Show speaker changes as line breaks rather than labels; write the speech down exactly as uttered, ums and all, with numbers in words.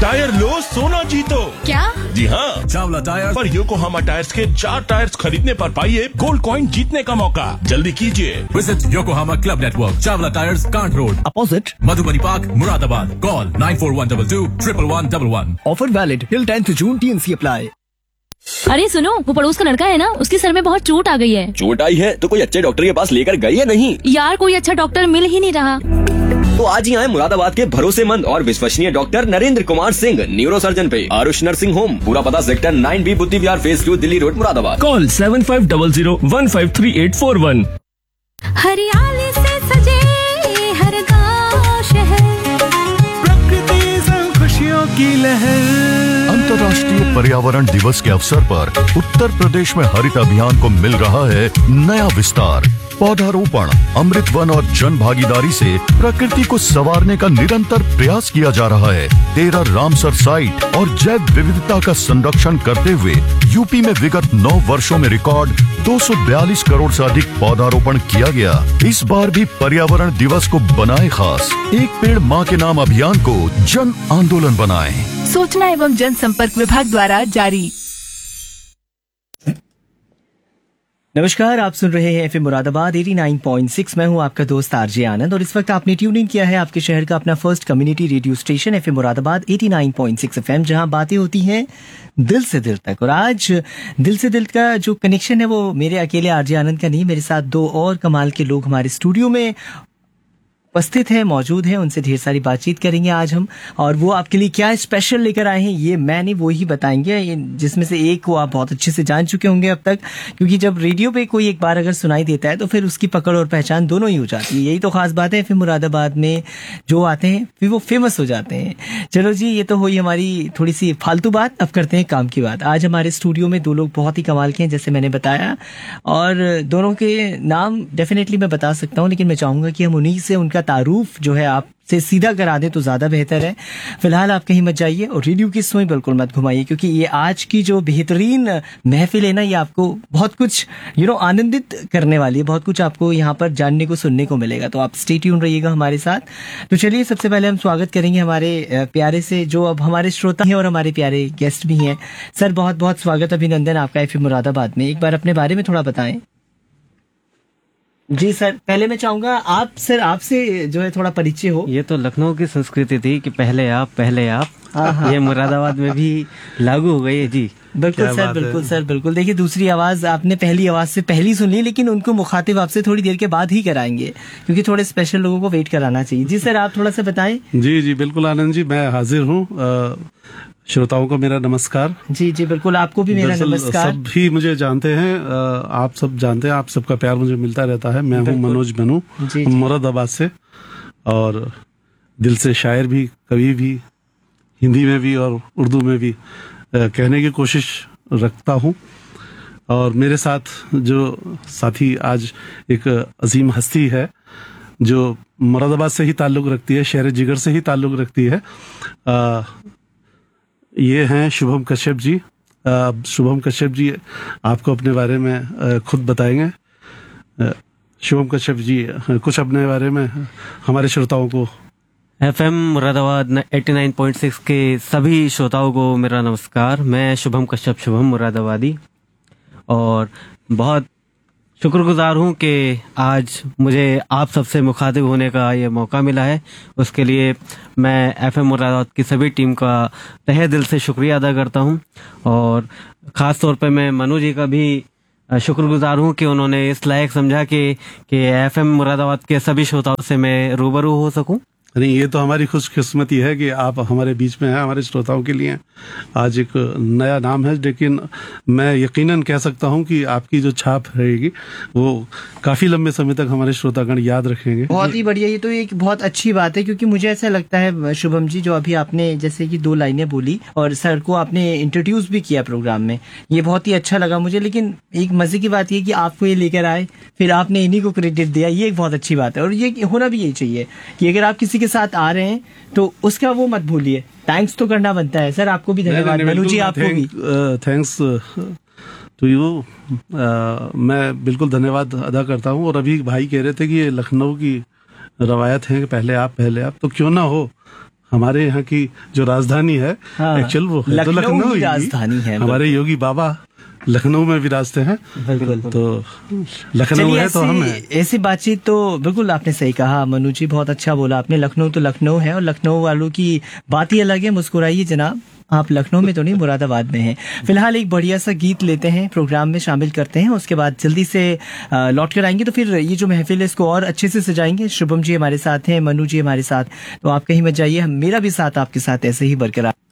Tyre लो सोना जीतो।
क्या?
जी हाँ, चावला टायर पर योकोहामा टायर्स के चार टायर्स खरीदने पर पाइए गोल्ड कॉइन जीतने का मौका। जल्दी कीजिए।
Visit Yokohama club network, Chawla tyres, can't road,
opposite
Madhubani park, Moradabad. Call nine four one two to triple one double one.
Offer valid till tenth June, T N C apply.
अरे सुनो, वो पड़ोस का लड़का है ना, उसके सर में बहुत चोट आ गई है।
चोट आई है तो कोई अच्छे डॉक्टर के पास लेकर गई है नहीं?
यार कोई अच्छा डॉक्टर मिल ही नहीं रहा।
तो आज ही आए मुरादाबाद के भरोसेमंद और विश्वसनीय doctor Narendra Kumar Singh, neuro surgeon पे आरुष नर्सिंग होम। पूरा पता सेक्टर नाइन बी बुद्धि विहार phase two, Delhi road, Moradabad.
Call seven five double zero one five three eight four one.
हरियाली से सजे हर गाँव शहर,
प्रकृति संग खुशियों की लहर।
अंतर्राष्ट्रीय पर्यावरण दिवस के अवसर पर उत्तर प्रदेश में हरित अभियान को मिल रहा है नया विस्तार। पौधारोपण, अमृत वन और जन भागीदारी से प्रकृति को संवारने का निरंतर प्रयास किया जा रहा है। तेरह रामसर साइट और जैव विविधता का संरक्षण करते हुए यूपी में विगत नौ वर्षों में रिकॉर्ड दो सौ बयालीस करोड़ से अधिक पौधारोपण किया गया। इस बार भी पर्यावरण दिवस को बनाए खास। एक पेड़ माँ के नाम अभियान को जन आंदोलन बनाएं।
सूचना एवं जनसंपर्क विभाग द्वारा जारी।
नमस्कार, आप सुन रहे हैं एफएम मुरादाबाद नवासी पॉइंट सिक्स। मैं हूं आपका दोस्त आरजे आनंद और इस वक्त आपने ट्यून इन किया है आपके शहर का अपना first community radio station FM Moradabad नवासी पॉइंट सिक्स एफएम, जहां बातें होती हैं दिल से दिल तक। और आज दिल से दिल का जो कनेक्शन है वो मेरे अकेले आरजे आनंद का नहीं, मेरे साथ दो और कमाल के लोग हमारे स्टूडियो में उपस्थित है, मौजूद है। उनसे ढेर सारी बातचीत करेंगे आज हम, और वो आपके लिए क्या स्पेशल लेकर आए हैं ये मैं नहीं, वो ही बताएंगे। जिसमें से एक को आप बहुत अच्छे से जान चुके होंगे अब तक, क्योंकि जब रेडियो पे कोई एक बार अगर सुनाई देता है तो फिर उसकी पकड़ और पहचान दोनों ही हो जाती है। यही तो खास बात है, फिर मुरादाबाद में जो आते हैं फिर वो फेमस हो जाते हैं। चलो जी, ये तो हुई हमारी थोड़ी सी फालतू बात। अब करते हैं काम की बात। आज हमारे स्टूडियो में दो लोग बहुत ही कमाल के हैं, जैसे मैंने बताया, और दोनों के नाम डेफिनेटली मैं बता सकता हूँ, लेकिन मैं चाहूंगा कि हम उन्हीं से उनका तारुफ जो है आप से सीधा करा दें तो ज्यादा बेहतर है। फिलहाल आप कहीं मत जाइए और रेडियो की सुई बिल्कुल मत घुमाइए, क्योंकि ये आज की जो बेहतरीन महफिल है ना, ये आपको बहुत कुछ यू नो आनंदित करने वाली है। बहुत कुछ आपको यहाँ पर जानने को, सुनने को मिलेगा, तो आप स्टे ट्यून रहिएगा हमारे साथ। तो चलिए, सबसे पहले हम स्वागत करेंगे हमारे प्यारे से, जो अब हमारे श्रोता हैं और हमारे प्यारे गेस्ट भी हैं। सर बहुत बहुत स्वागत, अभिनंदन आपका एफएम मुरादाबाद में। एक बार अपने बारे में थोड़ा बताएं। जी सर, पहले मैं चाहूंगा आप सर आपसे जो है थोड़ा परिचय हो।
ये तो लखनऊ की संस्कृति थी कि पहले आप पहले आप, ये मुरादाबाद में भी लागू हो गई है जी।
बिल्कुल सर, बिल्कुल सर, बिल्कुल। देखिए, दूसरी आवाज आपने पहली आवाज से पहली सुन ली, लेकिन उनको मुखातिब आपसे थोड़ी देर के बाद ही कराएंगे, क्योंकि थोड़े स्पेशल लोगों को वेट कराना चाहिए। जी सर, आप थोड़ा सा बताएं।
जी जी बिल्कुल आनंद जी, मैं हाजिर हूँ। श्रोताओं को मेरा नमस्कार।
जी जी बिल्कुल, आपको भी मेरा नमस्कार।
सब भी मुझे जानते हैं, आप सब जानते हैं, आप सबका प्यार मुझे मिलता रहता है। मैं हूँ मनोज बनू, मुरादाबाद से, और दिल से शायर भी, कवि भी, हिंदी में भी और उर्दू में भी कहने की कोशिश रखता हूँ। और मेरे साथ जो साथी आज एक अजीम हस्ती है जो मुरादाबाद से ही ताल्लुक़ रखती है, शहर जिगर से ही ताल्लुक़ रखती है। आ, ये हैं शुभम कश्यप जी। शुभम कश्यप जी आपको अपने बारे में खुद बताएंगे। शुभम कश्यप जी, कुछ अपने बारे में हमारे श्रोताओं को।
एफएम मुरादाबाद नवासी पॉइंट सिक्स के सभी श्रोताओं को मेरा नमस्कार। मैं शुभम कश्यप, शुभम मुरादाबादी, और बहुत शुक्रगुजार हूँ कि आज मुझे आप सबसे मुखातिब होने का ये मौका मिला है। उसके लिए मैं एफएम मुरादाबाद की सभी टीम का तहे दिल से शुक्रिया अदा करता हूँ, और ख़ास तौर पे मैं मनु जी का भी शुक्रगुजार हूँ कि उन्होंने इस लायक समझा कि कि एफएम मुरादाबाद के सभी श्रोताओं से मैं रूबरू हो सकूँ।
नहीं, ये तो हमारी खुशकिस्मती है कि आप हमारे बीच में हैं, हमारे श्रोताओं के लिए आज एक नया नाम है। लेकिन मैं यकीनन कह सकता हूं कि आपकी जो छाप रहेगी वो काफी लंबे समय तक हमारे श्रोतागण याद रखेंगे।
बहुत ही बढ़िया, ये तो एक बहुत अच्छी बात है, क्योंकि मुझे ऐसा लगता है शुभम जी, जो अभी आपने जैसे कि दो लाइनें बोली और सर को आपने इंट्रोड्यूस भी किया प्रोग्राम में, ये बहुत ही अच्छा लगा मुझे। लेकिन एक मजे की बात ये कि आपको ये लेकर आए, फिर आपने इन्हीं को क्रेडिट दिया, ये एक बहुत अच्छी बात है। और ये होना भी यही चाहिए कि अगर आप किसी के साथ आ रहे हैं तो उसका वो मत भूलिए, थैंक्स तो करना बनता है। सर आपको भी धन्यवाद। मनु जी आपको भी
थैंक्स टू यू। मैं बिल्कुल धन्यवाद अदा करता हूँ। और अभी भाई कह रहे थे कि ये लखनऊ की रवायत है कि पहले आप पहले आप, तो क्यों ना हो, हमारे यहाँ की जो राजधानी है
हाँ,
एक्चुअल वो है तो
लखनऊ
लखनऊ
ही
ही
राजधानी है।
हमारे योगी बाबा लखनऊ में विराजते हैं, तो लखनऊ
चलिए,
है तो हम हैं।
ऐसी ऐसी बातचीत तो बिल्कुल आपने सही कहा मनु जी, बहुत अच्छा बोला आपने। लखनऊ तो लखनऊ है और लखनऊ वालों की बात ही अलग है। मुस्कुराइए जनाब, आप लखनऊ में तो नहीं, मुरादाबाद में हैं। फिलहाल एक बढ़िया सा गीत लेते हैं, प्रोग्राम में शामिल करते हैं, उसके बाद जल्दी से लौट कर आएंगे। तो फिर ये जो महफिल है इसको और अच्छे से सजाएंगे। शुभम जी हमारे साथ हैं, मनु जी हमारे साथ, तो आप कहीं मत जाइए, मेरा भी साथ आपके साथ ऐसे ही बरकरार।